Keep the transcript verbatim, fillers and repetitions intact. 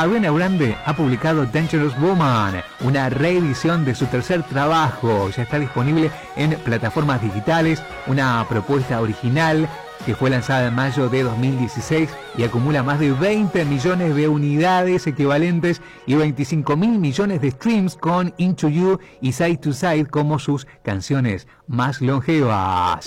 Ariana Grande ha publicado Dangerous Woman, una reedición de su tercer trabajo. Ya está disponible en plataformas digitales, una propuesta original que fue lanzada en mayo de dos mil dieciséis y acumula más de veinte millones de unidades equivalentes y veinticinco mil millones de streams, con Into You y Side to Side como sus canciones más longevas.